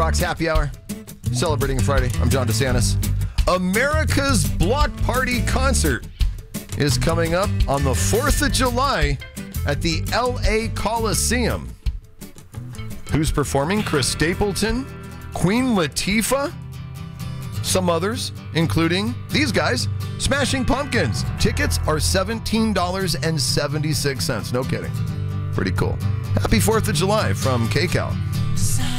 Fox Happy Hour, celebrating Friday. I'm John DeSantis. America's Block Party concert is coming up on the 4th of July at the LA Coliseum. Who's performing? Chris Stapleton, Queen Latifah, some others, including these guys, Smashing Pumpkins. Tickets are $17.76. No kidding. Pretty cool. Happy 4th of July from KCAL.